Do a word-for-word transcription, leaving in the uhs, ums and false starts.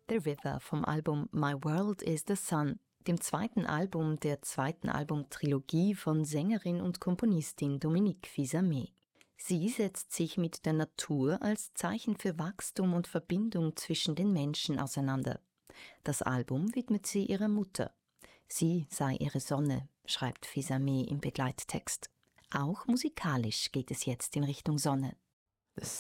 The River vom Album My World is the Sun, dem zweiten Album der zweiten Albumtrilogie von Sängerin und Komponistin Dominique Fils-Aimé. Sie setzt sich mit der Natur als Zeichen für Wachstum und Verbindung zwischen den Menschen auseinander. Das Album widmet sie ihrer Mutter. Sie sei ihre Sonne, schreibt Fils-Aimé im Begleittext. Auch musikalisch geht es jetzt in Richtung Sonne.